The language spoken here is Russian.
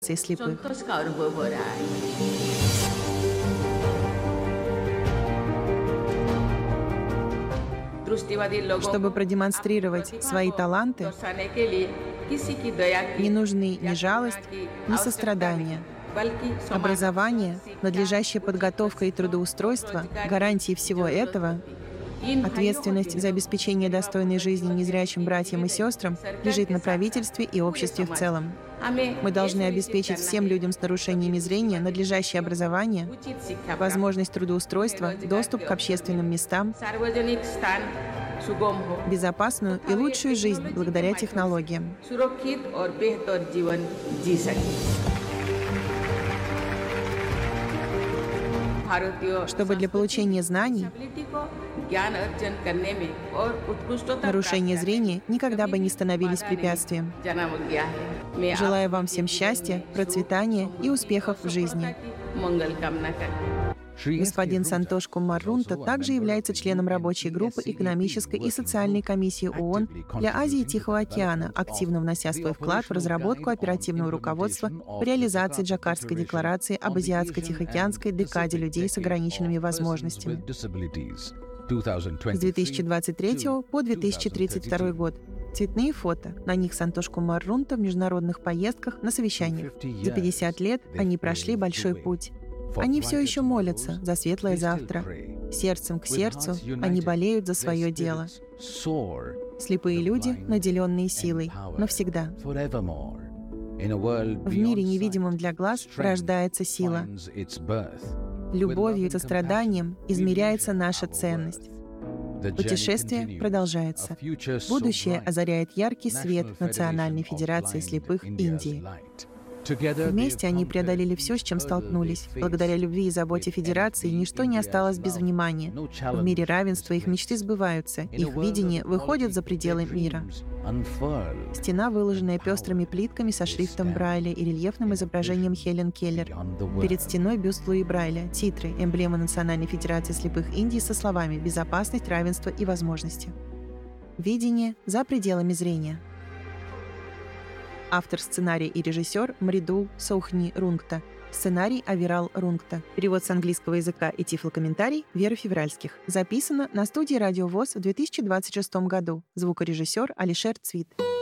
слепых. Чтобы продемонстрировать свои таланты, не нужны ни жалость, ни сострадание. Образование, надлежащая подготовка и трудоустройство, гарантии всего этого, ответственность за обеспечение достойной жизни незрячим братьям и сестрам лежит на правительстве и обществе в целом. Мы должны обеспечить всем людям с нарушениями зрения надлежащее образование, возможность трудоустройства, доступ к общественным местам, безопасную и лучшую жизнь благодаря технологиям. Чтобы для получения знаний нарушения зрения никогда бы не становились препятствием. Желаю вам всем счастья, процветания и успехов в жизни. Господин Сантош Кумар Рунта также является членом рабочей группы экономической и социальной комиссии ООН для Азии и Тихого океана, активно внося свой вклад в разработку оперативного руководства по реализации Джакартской декларации об Азиатско-Тихоокеанской декаде людей с ограниченными возможностями с 2023 по 2032 год. Цветные фото. На них Сантош Кумар Рунта в международных поездках, на совещаниях. За 50 лет они прошли большой путь. Они все еще молятся за светлое завтра. Сердцем к сердцу они болеют за свое дело. Слепые люди, наделенные силой, навсегда. В мире, невидимом для глаз, рождается сила. Любовью и состраданием измеряется наша ценность. Путешествие продолжается. Будущее озаряет яркий свет Национальной Федерации слепых Индии. Вместе они преодолели все, с чем столкнулись. Благодаря любви и заботе Федерации ничто не осталось без внимания. В мире равенства их мечты сбываются, их видение выходит за пределы мира. Стена, выложенная пестрыми плитками со шрифтом Брайля и рельефным изображением Хелен Келлер. Перед стеной бюст Луи Брайля, титры, эмблема Национальной Федерации слепых Индии со словами «Безопасность, равенство и возможности». Видение за пределами зрения. Автор сценария и режиссер Мридул Соухни Рунгта. Сценарий Авирал Рунгта. Перевод с английского языка и тифлокомментарий Веры Февральских. Записано на студии Радио ВОС в 2026 году. Звукорежиссер Алишер Цвит.